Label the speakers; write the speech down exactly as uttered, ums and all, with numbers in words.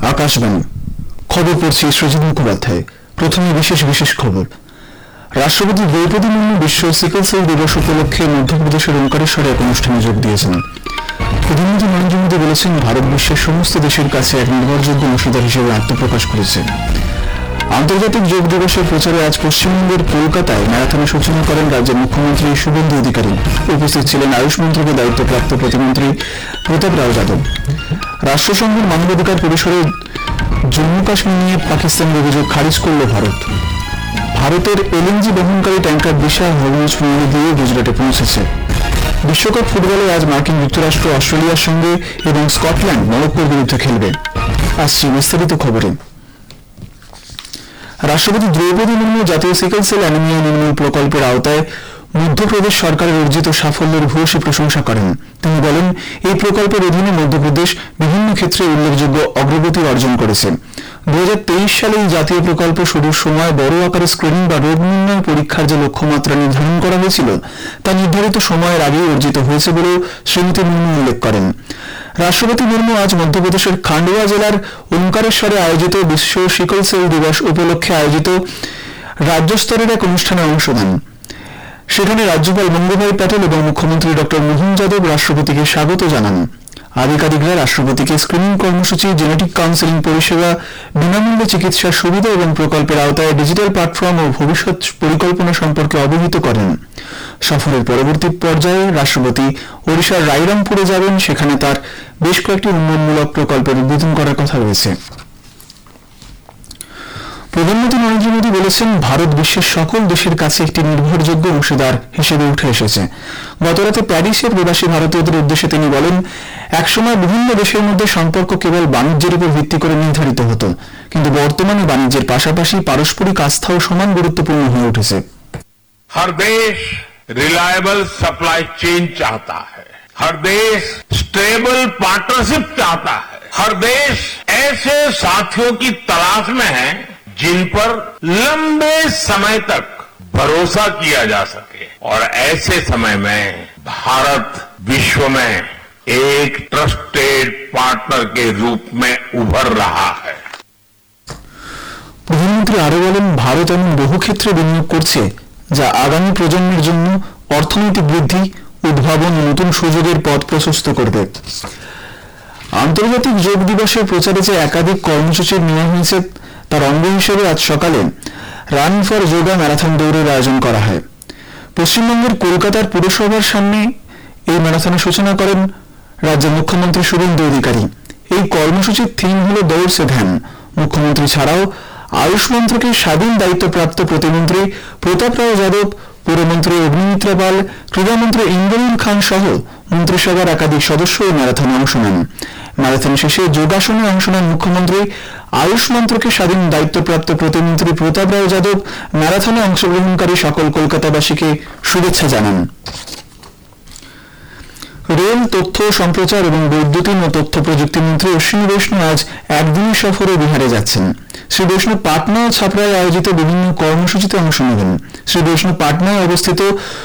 Speaker 1: আকাশবাণী খবর পড়ছি সৃজন মুখোপাধ্যায়। প্রথমে বিশেষ বিশেষ খবর। রাষ্ট্রপতি দ্রৌপদী মুর্মু বিশ্ব সিকল সেল দিবস উপলক্ষে মধ্যপ্রদেশের ওঙ্কারেশ্বরে এক অনুষ্ঠানে যোগ দিয়েছেন। প্রধানমন্ত্রী নরেন্দ্র মোদী বলেছেন, ভারত বিশ্বের সমস্ত দেশের কাছে এক নির্ভরযোগ্য অংশীদার হিসেবে আত্মপ্রকাশ করেছে। আন্তর্জাতিক যোগ দিবসের প্রচারে আজ পশ্চিমবঙ্গের কলকাতায় ম্যারাথনের সূচনা করেন রাজ্যের মুখ্যমন্ত্রী শুভেন্দু অধিকারী। উপস্থিত ছিলেন আয়ুষ মন্ত্রকের দায়িত্বপ্রাপ্ত প্রতিমন্ত্রী প্রতাপ রাও যাদব। রাষ্ট্রসংঘের মানবাধিকার পরিষদে জম্মু কাশ্মীর নিয়ে পাকিস্তানের অভিযোগ খারিজ করল ভারত। ভারতের এলএনজি বহনকারী ট্যাঙ্কার দিশা হরমুজ প্রণালী দিয়ে গুজরাটে পৌঁছেছে। বিশ্বকাপ ফুটবলে আজ মার্কিন যুক্তরাষ্ট্র অস্ট্রেলিয়ার সঙ্গে এবং স্কটল্যান্ড মরক্কোর বিরুদ্ধে খেলবে। আসছে বিস্তারিত খবরে। রাষ্ট্রপতি দ্রৌপদী মুর্মু জাতীয় সিকল সেল অ্যানিমিয়া নির্মূল প্রকল্পের আওতায় মধ্যপ্রদেশ সরকারের অর্জিত সাফল্যের ভূয়সী প্রশংসা করেন। তিনি বলেন, এই প্রকল্পের অধীনে মধ্যপ্রদেশ বিভিন্ন ক্ষেত্রে উল্লেখযোগ্য অগ্রগতি অর্জন করেছে। দু হাজার তেইশ সালে এই জাতীয় প্রকল্প শুরুর সময় বড় আকারে স্ক্রিনিং বা রোগ নির্ণয় পরীক্ষার যে লক্ষ্যমাত্রা নির্ধারণ করা হয়েছিল তা নির্ধারিত সময়ের আগেই অর্জিত হয়েছে বলেও শ্রীমতী মুর্মু উল্লেখ করেন। রাষ্ট্রপতি মুর্মু আজ মধ্যপ্রদেশের খান্ডোয়া জেলার ওঙ্কারেশ্বরে আয়োজিত বিশ্ব সিকল সেল দিবস উপলক্ষে আয়োজিত রাজ্যস্তরের এক অনুষ্ঠানে অংশ নেন। সেখানে রাজ্যপাল মঙ্গলভাই প্যাটেল এবং মুখ্যমন্ত্রী ডক্টর মোহন যাদব রাষ্ট্রপতিকে স্বাগত জানান। আধিকারিকরা রাষ্ট্রপতিকে স্ক্রিনিং কর্মসূচি, জেনেটিক কাউন্সেলিং পরিষেবা, বিনামূল্যে চিকিৎসার সুবিধা এবং প্রকল্পের আওতায় ডিজিটাল প্ল্যাটফর্ম ও ভবিষ্যৎ পরিকল্পনা সম্পর্কে অবহিত করেন। সফরের পরবর্তী পর্যায়ে রাষ্ট্রপতি ওড়িশার রায়রংপুরে যাবেন। সেখানে তার বেশ কয়েকটি উন্নয়নমূলক প্রকল্পের উদ্বোধন করার কথা রয়েছে। প্রধানমন্ত্রী নরেন্দ্র মোদী বলেছেন, ভারত বিশ্বের সকল দেশের কাছে একটি নির্ভরযোগ্য অংশীদার হিসেবে উঠে এসেছে। গতরাতে প্যারিসের প্রবাসী ভারতীয়দের উদ্দেশ্যে তিনি বলেন, একসময় বিভিন্ন দেশের মধ্যে সম্পর্ক কেবল বাণিজ্যের উপর ভিত্তি করে নির্ধারিত হতো, কিন্তু বর্তমানে বাণিজ্যের পাশাপাশি পারস্পরিক আস্থাও সমান গুরুত্বপূর্ণ হয়ে উঠেছে।
Speaker 2: हर देश रिलायबल सप्लाई चेन चाहता है, हर देश स्टेबल पार्टनरशिप चाहता है, हर देश ऐसे साथियों की तलाश में है जिन पर लंबे समय तक भरोसा किया जा सके। और ऐसे समय में भारत विश्व में एक ट्रस्टेड पार्टनर के रूप में उभर रहा है।
Speaker 1: প্রধানমন্ত্রী আরো বলেন, ভারত এমন বহু ক্ষেত্রে বিনিয়োগ করছে যা আগামী প্রজন্মের জন্য অর্থনৈতিক বৃদ্ধি, উদ্ভাবন ও নতুন সুযোগের পথ প্রশস্ত করবে। আন্তর্জাতিক যোগ দিবসের প্রচারে যে একাধিক কর্মসূচি নেওয়া হয়েছে তার অঙ্গ হিসেবে আজ সকালে রান ফর যোগা ম্যারাথন দৌড়ের আয়োজন করা হয়। পশ্চিমবঙ্গের কলকাতার পুরসভার সামনে এই ম্যারাথনের সূচনা করেন রাজ্যের মুখ্যমন্ত্রী শুভেন্দু অধিকারী। এই কর্মসূচির থিম হল দৌড় সে ধ্যান। মুখ্যমন্ত্রী ছাড়াও আয়ুষ মন্ত্রকের স্বাধীন দায়িত্বপ্রাপ্ত প্রতিমন্ত্রী প্রতাপ রাও যাদব, পুরমন্ত্রী অগ্নিমিত্রা পাল, ক্রীড়ামন্ত্রী ইন্দ্রনীল খান সহ মন্ত্রিসভার একাধিক সদস্য এই ম্যারাথনে অংশ নেন। ম্যারাথন শেষে যোগাসনে অংশ নেন মুখ্যমন্ত্রী। আয়ুষ মন্ত্রকের স্বাধীন দায়িত্বপ্রাপ্ত প্রতিমন্ত্রী প্রতাপ রাও যাদব ম্যারাথনে অংশগ্রহণকারী সকল কলকাতাবাসীকে শুভেচ্ছা জানান। রেল, তথ্য সম্প্রচার এবং বৈদ্যুতিন ও তথ্য প্রযুক্তি মন্ত্রী অশ্বিনী বৈষ্ণব আজ একদিনের সফরে বিহারে যাচ্ছেন। শ্রী বৈষ্ণব পাটনা ও ছাপড়ায় আয়োজিত বিভিন্ন কর্মসূচিতে অংশ নেবেন। শ্রী বৈষ্ণব পাটনায় অবস্থিত